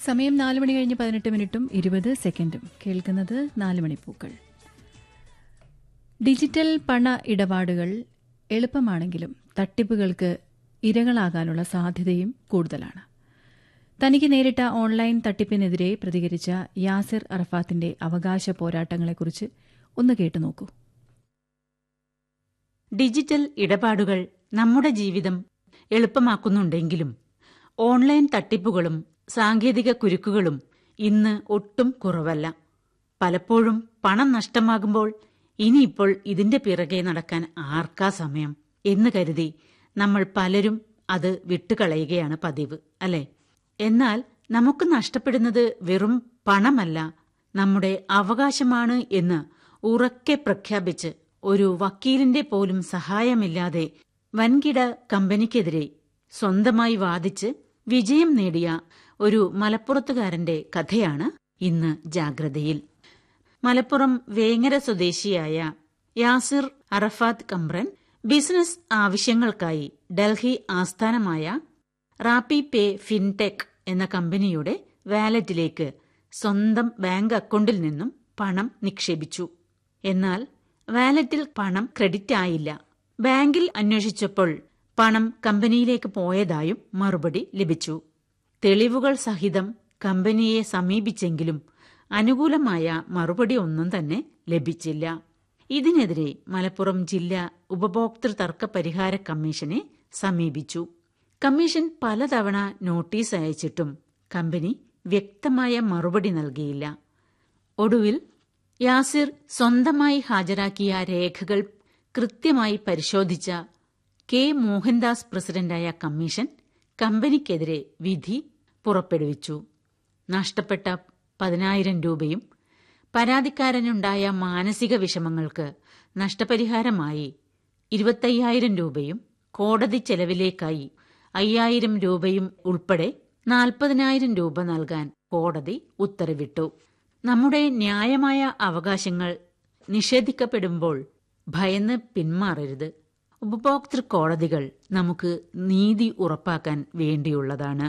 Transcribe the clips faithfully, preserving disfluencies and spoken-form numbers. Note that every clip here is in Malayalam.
സമയം നാല് മണി കഴിഞ്ഞ് പതിനെട്ട് മിനിറ്റും ഇരുപത് സെക്കൻഡും. കേൾക്കുന്നത് നാല് മണിപ്പൂക്കൾ. ഡിജിറ്റൽ പണ ഇടപാടുകൾ എളുപ്പമാണെങ്കിലും തട്ടിപ്പുകൾക്ക് ഇരകളാകാനുള്ള സാധ്യതയും കൂടുതലാണ്. തനിക്ക് നേരിട്ട ഓൺലൈൻ തട്ടിപ്പിനെതിരെ പ്രതികരിച്ച യാസിർ അറഫാത്തിന്റെ അവകാശ പോരാട്ടങ്ങളെക്കുറിച്ച് ഒന്ന് കേട്ടുനോക്കൂ. ഡിജിറ്റൽ ഇടപാടുകൾ നമ്മുടെ ജീവിതം എളുപ്പമാക്കുന്നുണ്ടെങ്കിലും ഓൺലൈൻ തട്ടിപ്പുകളും സാങ്കേതിക കുരുക്കുകളും ഇന്ന് ഒട്ടും കുറവല്ല. പലപ്പോഴും പണം നഷ്ടമാകുമ്പോൾ ഇനിയിപ്പോൾ ഇതിന്റെ പിറകെ നടക്കാൻ ആർക്കാ സമയം എന്ന് കരുതി നമ്മൾ പലരും അത് വിട്ടുകളയുകയാണ് പതിവ്, അല്ലേ? എന്നാൽ നമുക്ക് നഷ്ടപ്പെടുന്നത് വെറും പണമല്ല, നമ്മുടെ അവകാശമാണ് എന്ന് ഉറക്കെ പ്രഖ്യാപിച്ച് ഒരു വക്കീലിന്റെ പോലും സഹായമില്ലാതെ വൻകിട കമ്പനിക്കെതിരെ സ്വന്തമായി വാദിച്ച് വിജയം നേടിയ ഒരു മലപ്പുറത്തുകാരന്റെ കഥയാണ് ഇന്ന് ജാഗ്രതയിൽ. മലപ്പുറം വേങ്ങര സ്വദേശിയായ യാസിർ അറഫാത്ത് കമ്പ്രൻ ബിസിനസ് ആവശ്യങ്ങൾക്കായി ഡൽഹി ആസ്ഥാനമായ റാപ്പി പേ ഫിൻടെക് എന്ന കമ്പനിയുടെ വാലറ്റിലേക്ക് സ്വന്തം ബാങ്ക് അക്കൗണ്ടിൽ നിന്നും പണം നിക്ഷേപിച്ചു. എന്നാൽ വാലറ്റിൽ പണം ക്രെഡിറ്റ് ആയില്ല. ബാങ്കിൽ അന്വേഷിച്ചപ്പോൾ പണം കമ്പനിയിലേക്ക് പോയതായും മറുപടി ലഭിച്ചു. തെളിവുകൾ സഹിതം കമ്പനിയെ സമീപിച്ചെങ്കിലും അനുകൂലമായ മറുപടി ഒന്നും തന്നെ ലഭിച്ചില്ല. ഇതിനെതിരെ മലപ്പുറം ജില്ലാ ഉപഭോക്തൃ തർക്ക പരിഹാര കമ്മീഷനെ സമീപിച്ചു. കമ്മീഷൻ പലതവണ നോട്ടീസ് അയച്ചിട്ടും കമ്പനി വ്യക്തമായ മറുപടി നൽകിയില്ല. ഒടുവിൽ യാസിർ സ്വന്തമായി ഹാജരാക്കിയ രേഖകൾ കൃത്യമായി പരിശോധിച്ച കെ മോഹൻദാസ് പ്രസിഡന്റായ കമ്മീഷൻ കമ്പനിക്കെതിരെ വിധി പുറപ്പെടുവിച്ചു. നഷ്ടപ്പെട്ട പതിനായിരം രൂപയും പരാതിക്കാരനുണ്ടായ മാനസിക വിഷമങ്ങൾക്ക് നഷ്ടപരിഹാരമായി ഇരുപത്തയ്യായിരം രൂപയും കോടതി ചെലവിലേക്കായി അയ്യായിരം രൂപയും ഉൾപ്പെടെ നാൽപ്പതിനായിരം രൂപ നൽകാൻ കോടതി ഉത്തരവിട്ടു. നമ്മുടെ ന്യായമായ അവകാശങ്ങൾ നിഷേധിക്കപ്പെടുമ്പോൾ ഭയന്ന് പിന്മാറരുത്. ഉപഭോക്തൃ കോടതികൾ നമുക്ക് നീതി ഉറപ്പാക്കാൻ വേണ്ടിയുള്ളതാണ്.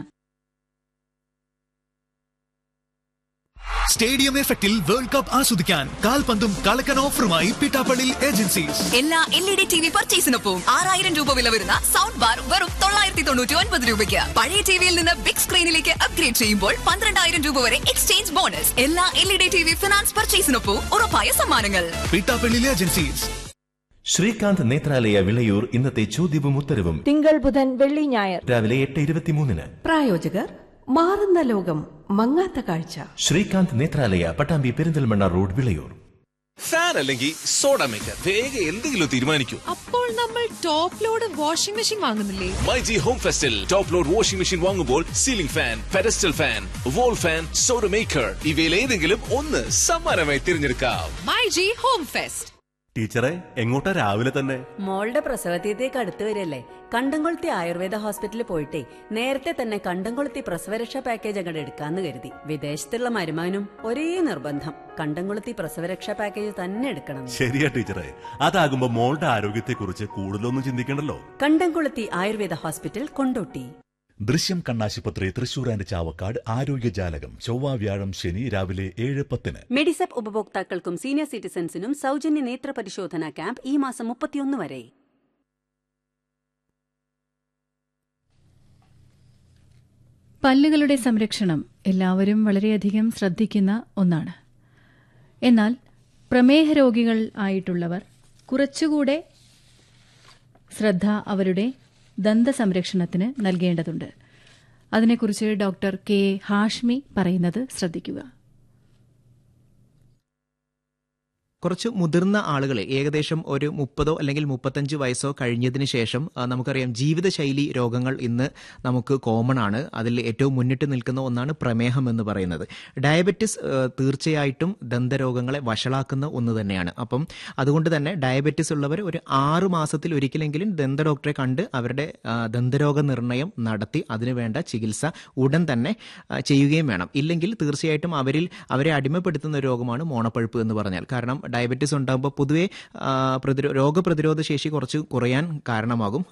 സ്റ്റേഡിയം എഫക്റ്റിൽ വേൾഡ് കപ്പ് ആസ്വദിക്കാൻ കാൽപന്തും കളക്കൻ ഓഫറുമായി പിട്ടാപ്പള്ളി ഏജൻസീസ്. എല്ലാ L E D T V പർച്ചേസിനൊപ്പം ആറായിരം രൂപ വില വരുന്ന സൗണ്ട് ബാർ വെറും തൊള്ളായിരത്തി തൊണ്ണൂറ്റി ഒൻപത് രൂപയ്ക്ക്. പഴയ ടിവിയിൽ നിന്ന് ബിഗ് സ്ക്രീനിലേക്ക് അപ്ഗ്രേഡ് ചെയ്യുമ്പോൾ പന്ത്രണ്ടായിരം രൂപ വരെ എക്സ്ചേഞ്ച് ബോണസ്. എല്ലാ L E D T V finance പർച്ചേസിനൊപ്പം ഉറപ്പായ സമ്മാനങ്ങൾ. പിട്ടാപ്പള്ളി ഏജൻസീസ്. ശ്രീകാന്ത് നേത്രാലയ വിളയൂർ ഇന്നത്തെ ചോദ്യവും ഉത്തരവും തിങ്കൾ ബുധൻ വെള്ളി ഞായർ രാവിലെ എട്ട് ഇരുപത്തിമൂന്നിന്. പ്രായോജകർ മാറുന്ന ലോകം മങ്ങാത്ത കാഴ്ച. ശ്രീകാന്ത് നേത്രാലയ, പട്ടാമ്പി പെരിന്തൽമണ്ണ റോഡ്, വിളയൂർ. ഫാൻ അല്ലെങ്കിൽ സോഡ മേക്കർ, വേഗം എന്തെങ്കിലും തീരുമാനിക്കൂ. അപ്പോൾ നമ്മൾ top load washing machine വാങ്ങുന്നില്ലേ? MyG home ഫെസ്റ്റിൽ top load washing machine വാങ്ങുമ്പോൾ ceiling fan, pedestal fan, wall fan, soda maker ഇവയിൽ ഏതെങ്കിലും ഒന്ന് സമ്മാനമായി തിരഞ്ഞെടുക്കാം. MyG home fest. ടീച്ചറെ, എങ്ങോട്ടാ രാവിലെ തന്നെ? മോളുടെ പ്രസവതീയത്തേക്ക് അടുത്ത് വരല്ലേ. കണ്ടംകൊളുത്തി ആയുർവേദ ഹോസ്പിറ്റലിൽ പോയിട്ടേ നേരത്തെ തന്നെ കണ്ടംകൊളുത്തി പ്രസവരക്ഷാ പാക്കേജ് അങ്ങോട്ട് എടുക്കാന്ന് കരുതി. വിദേശത്തുള്ള മരുമാനും ഒരേ നിർബന്ധം, കണ്ടംകൊളുത്തി പ്രസവരക്ഷാ പാക്കേജ് തന്നെ എടുക്കണം. ശരിയാ ടീച്ചറെ, അതാകുമ്പോ മോളുടെ ആരോഗ്യത്തെ കുറിച്ച് കൂടുതലൊന്നും ചിന്തിക്കണ്ടല്ലോ. കണ്ടംകൊളുത്തി ആയുർവേദ ഹോസ്പിറ്റൽ, കൊണ്ടോട്ടി. ദൃശ്യം കണ്ണാശുപത്രി, തൃശൂർ ആൻഡ് ചാവക്കാട്. ആരോഗ്യജാലകം ചൊവ്വ വ്യാഴം ശനി രാവിലെ ഏഴ് പത്തിന്. മെഡിസെപ്പ് ഉപഭോക്താക്കൾക്കും സീനിയർ സിറ്റിസൺസിനും സൗജന്യ നേത്ര പരിശോധനാ ക്യാമ്പ് ഈ മാസം മുപ്പത്തിയൊന്ന് വരെ. പല്ലുകളുടെ സംരക്ഷണം എല്ലാവരും വളരെയധികം ശ്രദ്ധിക്കുന്ന ഒന്നാണ്. എന്നാൽ പ്രമേഹ രോഗികൾ ആയിട്ടുള്ളവർ കുറച്ചുകൂടെ ശ്രദ്ധ അവരുടെ ദന്ത സംരക്ഷണത്തിന് നൽകേണ്ടതുണ്ട്. അതിനെക്കുറിച്ച് ഡോക്ടർ കെ ഹാഷ്മി പറയുന്നത് ശ്രദ്ധിക്കുക. കുറച്ച് മുതിർന്ന ആളുകൾ ഏകദേശം ഒരു മുപ്പതോ അല്ലെങ്കിൽ മുപ്പത്തഞ്ച് വയസ്സോ കഴിഞ്ഞതിന് ശേഷം നമുക്കറിയാം ജീവിതശൈലി രോഗങ്ങൾ ഇന്ന് നമുക്ക് കോമൺ ആണ്. അതിൽ ഏറ്റവും മുന്നിട്ട് നിൽക്കുന്ന ഒന്നാണ് പ്രമേഹം എന്ന് പറയുന്നത്. ഡയബറ്റിസ് തീർച്ചയായിട്ടും ദന്തരോഗങ്ങളെ വഷളാക്കുന്ന ഒന്ന് തന്നെയാണ്. അപ്പം അതുകൊണ്ട് തന്നെ ഡയബറ്റിസ് ഉള്ളവർ ഒരു ആറു മാസത്തിൽ ഒരിക്കലെങ്കിലും ദന്ത ഡോക്ടറെ കണ്ട് അവരുടെ ദന്തരോഗ നിർണയം നടത്തി അതിനുവേണ്ട ചികിത്സ ഉടൻ തന്നെ ചെയ്യുകയും വേണം. ഇല്ലെങ്കിൽ തീർച്ചയായിട്ടും അവരിൽ അവരെ അടിമപ്പെടുത്തുന്ന രോഗമാണ് മോണപ്പഴുപ്പ് എന്ന് പറഞ്ഞാൽ. കാരണം ഡയബറ്റിസ് ഉണ്ടാകുമ്പോൾ പൊതുവെ രോഗപ്രതിരോധ ശേഷി കുറച്ച് കുറയാൻ കാരണമാകും.